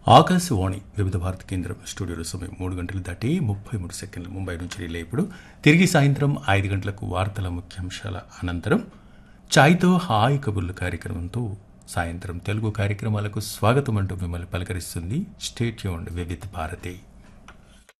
ఆకాశవాణి వివిధ భారతి కేంద్రం స్టూడియోలో సమయం 3 గంటలు దాటి 33 సెకండ్లు. ముంబై నుంచి రిలే ఇప్పుడు తిరిగి సాయంత్రం 5 గంటలకు వార్తల ముఖ్యాంశాల అనంతరం ఛాయ్తో హాయ్ కబుర్లు కార్యక్రమంతో సాయంత్రం తెలుగు కార్యక్రమాలకు స్వాగతం అంటూ మిమ్మల్ని పలకరిస్తుంది స్టే ట్యూన్డ్ వివిధ భారతి.